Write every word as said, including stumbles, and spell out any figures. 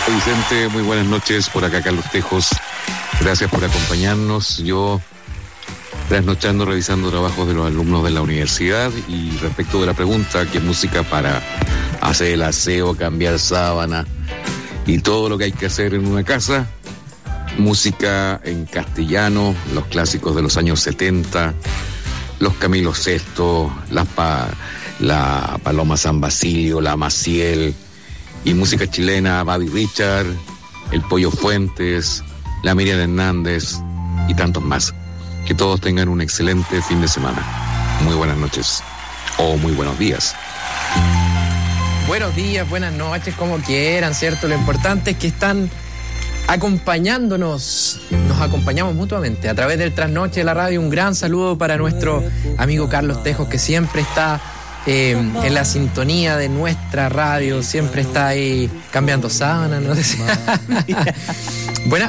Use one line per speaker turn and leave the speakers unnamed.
Vicente, muy buenas noches. Por acá Carlos Tejos. Gracias por acompañarnos. Yo trasnochando, revisando trabajos de los alumnos de la universidad, y respecto de la pregunta, ¿qué música para hacer el aseo, cambiar sábana y todo lo que hay que hacer en una casa? Música en castellano, los clásicos de los años setenta, los Camilo Sesto, las pa, la Paloma San Basilio, la Maciel, y música chilena, Buddy Richard, el Pollo Fuentes, la Miriam Hernández y tantos más. Que todos tengan un excelente fin de semana. Muy buenas noches o muy buenos días.
Buenos días, buenas noches, como quieran, ¿cierto? Lo importante es que están acompañándonos, nos acompañamos mutuamente a través del Trasnoche de la radio. Un gran saludo para nuestro amigo Carlos Tejos, que siempre está eh, en la sintonía de nuestra radio, siempre está ahí cambiando sábanas, no sé si... Buena,